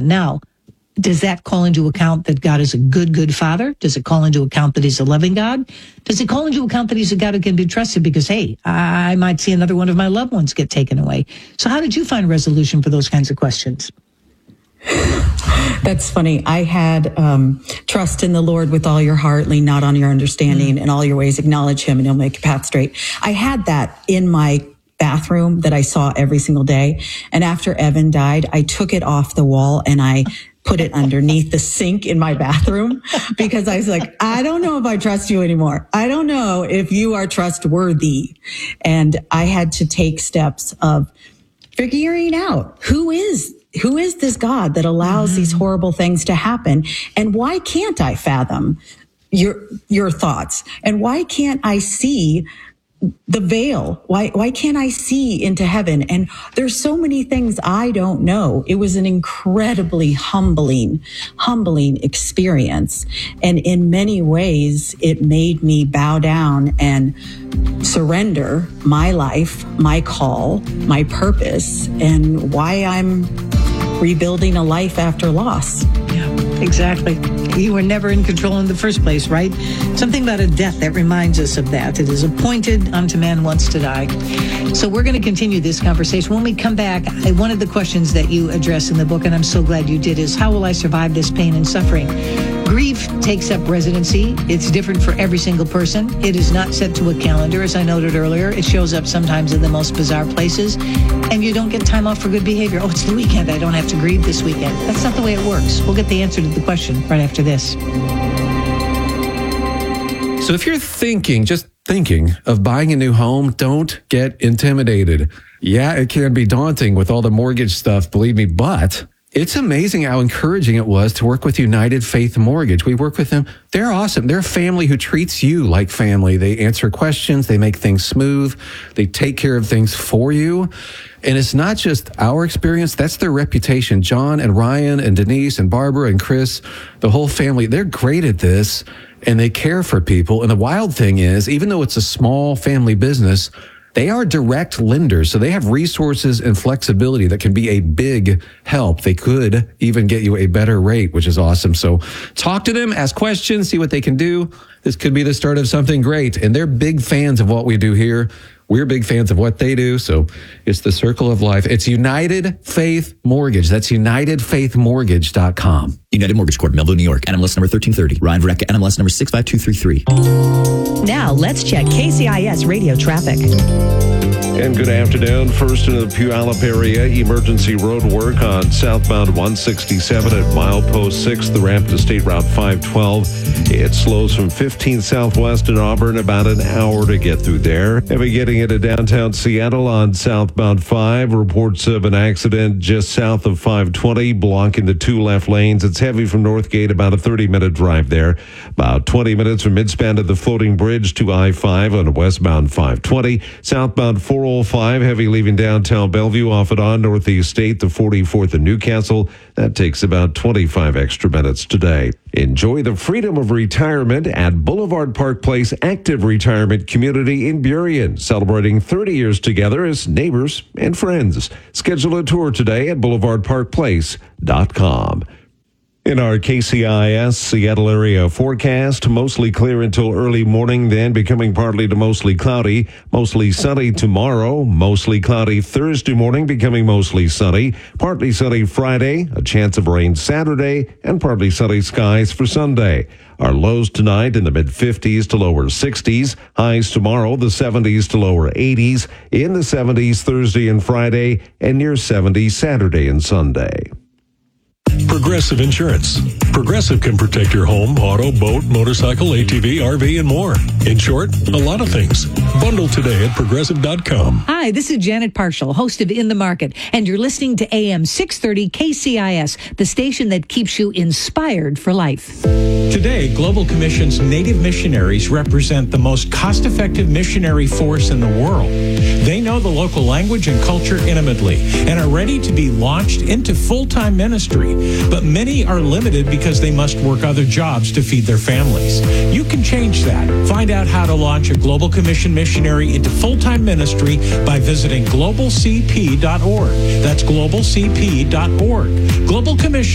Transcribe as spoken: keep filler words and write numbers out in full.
on. Now, does that call into account that God is a good, good father? Does it call into account that he's a loving God? Does it call into account that he's a God who can be trusted? Because, hey, I might see another one of my loved ones get taken away. So how did you find resolution for those kinds of questions? That's funny. I had um, trust in the Lord with all your heart, lean not on your understanding, mm. in all your ways acknowledge him and he'll make your path straight. I had that in my bathroom that I saw every single day. And after Evan died, I took it off the wall and I put it underneath the sink in my bathroom because I was like, I don't know if I trust you anymore. I don't know if you are trustworthy. And I had to take steps of figuring out who is Who is this God that allows mm-hmm. these horrible things to happen? And why can't I fathom your your thoughts? And why can't I see the veil? Why why can't I see into heaven? And there's so many things I don't know. It was an incredibly humbling, humbling experience. And in many ways, it made me bow down and surrender my life, my call, my purpose, and why I'm rebuilding a life after loss. Yeah, exactly. You were never in control in the first place, right? Something about a death that reminds us of that. It is appointed unto man once to die. So we're going to continue this conversation. When we come back, I, one of the questions that you address in the book, and I'm so glad you did, is how will I survive this pain and suffering? Grief takes up residency. It's different for every single person. It is not set to a calendar, as I noted earlier. It shows up sometimes in the most bizarre places, and you don't get time off for good behavior. Oh, it's the weekend. I don't have to grieve this weekend. That's not the way it works. We'll get the answer to the question right after this. So if you're thinking, just thinking of buying a new home, don't get intimidated. Yeah, it can be daunting with all the mortgage stuff, believe me, but it's amazing how encouraging it was to work with United Faith Mortgage. We work with them. They're awesome. They're a family who treats you like family. They answer questions. They make things smooth. They take care of things for you. And it's not just our experience. That's their reputation. John and Ryan and Denise and Barbara and Chris, the whole family, they're great at this and they care for people. And the wild thing is, even though it's a small family business, they are direct lenders, so they have resources and flexibility that can be a big help. They could even get you a better rate, which is awesome. So talk to them, ask questions, see what they can do. This could be the start of something great. And they're big fans of what we do here. We're big fans of what they do. So it's the circle of life. It's United Faith Mortgage. That's united faith mortgage dot com. United Mortgage Corp, Melville, New York. N M L S number thirteen thirty. Ryan Vareka, N M L S number six five two three three. Now let's check K C I S radio traffic. And good afternoon. First into the Puyallup area, emergency road work on southbound one sixty-seven at milepost six, the ramp to State Route five twelve. It slows from fifteen southwest in Auburn, about an hour to get through there. Heavy getting into downtown Seattle on southbound five. Reports of an accident just south of five twenty, blocking the two left lanes. It's heavy from Northgate, about a thirty-minute drive there. About twenty minutes from midspan to the floating bridge to I five on westbound five twenty. Southbound four oh five, heavy leaving downtown Bellevue off and on Northeast State, the forty-fourth in Newcastle. That takes about twenty-five extra minutes today. Enjoy the freedom of retirement at Boulevard Park Place Active Retirement Community in Burien, celebrating thirty years together as neighbors and friends. Schedule a tour today at boulevard park place dot com. In our K C I S Seattle area forecast, mostly clear until early morning, then becoming partly to mostly cloudy. Mostly sunny tomorrow, mostly cloudy Thursday morning, becoming mostly sunny. Partly sunny Friday, a chance of rain Saturday, and partly sunny skies for Sunday. Our lows tonight in the mid-fifties to lower sixties. Highs tomorrow, the seventies to lower eighties. In the seventies Thursday and Friday, and near seventy Saturday and Sunday. Progressive Insurance. Progressive can protect your home, auto, boat, motorcycle, A T V, R V, and more. In short, a lot of things. Bundle today at progressive dot com. Hi, this is Janet Parshall, host of In the Market, and you're listening to A M six thirty K C I S, the station that keeps you inspired for life. Today, Global Commission's Native missionaries represent the most cost-effective missionary force in the world. They know the local language and culture intimately and are ready to be launched into full-time ministry. But many are limited because they must work other jobs to feed their families. You can change that. Find out how to launch a Global Commission missionary into full-time ministry by visiting global c p dot org. That's global c p dot org. Global Commission